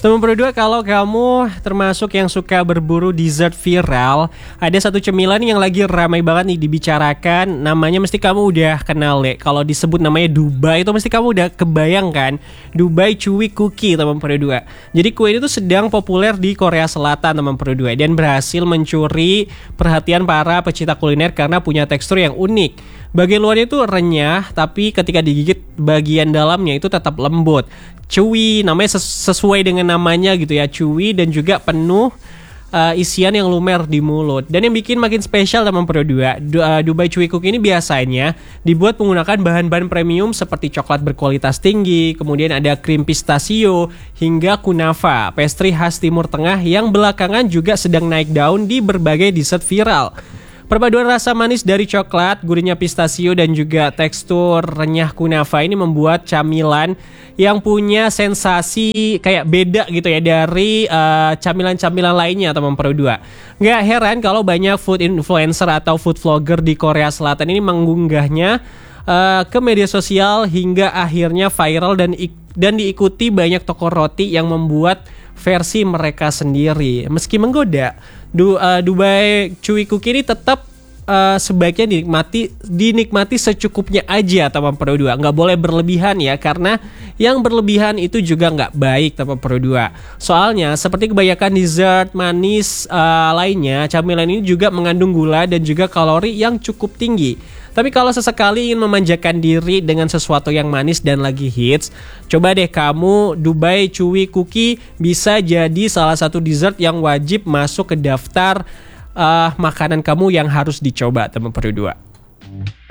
Teman berdua, kalau kamu termasuk yang suka berburu dessert viral, ada satu cemilan yang lagi ramai banget nih dibicarakan. Namanya mesti kamu udah kenal deh. Kalau disebut namanya Dubai itu mesti kamu udah kebayang kan? Dubai Chewy Cookie, teman berdua. Jadi kue ini tuh sedang populer di Korea Selatan, teman berdua, dan berhasil mencuri perhatian para pecinta kuliner karena punya tekstur yang unik. Bagian luarnya itu renyah, tapi ketika digigit bagian dalamnya itu tetap lembut. Chewy, namanya sesuai dengan namanya gitu ya, chewy, dan juga penuh isian yang lumer di mulut. Dan yang bikin makin spesial teman berdua, Dubai Chewy Cookie ini biasanya dibuat menggunakan bahan-bahan premium seperti coklat berkualitas tinggi, kemudian ada krim pistachio, hingga kunafa, pastry khas Timur Tengah yang belakangan juga sedang naik daun di berbagai dessert viral. Perpaduan rasa manis dari coklat, gurihnya pistachio, dan juga tekstur renyah kunafa ini membuat camilan yang punya sensasi kayak beda gitu ya dari camilan-camilan lainnya, teman berdua. Nggak heran kalau banyak food influencer atau food vlogger di Korea Selatan ini mengunggahnya ke media sosial hingga akhirnya viral dan diikuti banyak toko roti yang membuat versi mereka sendiri. Meski menggoda, Dubai Chewy Cookie ini tetap sebaiknya dinikmati secukupnya aja, teman berdua. Nggak boleh berlebihan ya, karena yang berlebihan itu juga nggak baik, teman berdua. Soalnya seperti kebanyakan dessert manis lainnya, camilan ini juga mengandung gula dan juga kalori yang cukup tinggi. Tapi kalau sesekali ingin memanjakan diri dengan sesuatu yang manis dan lagi hits, coba deh kamu Dubai Chewy Cookie bisa jadi salah satu dessert yang wajib masuk ke daftar makanan kamu yang harus dicoba, teman berdua.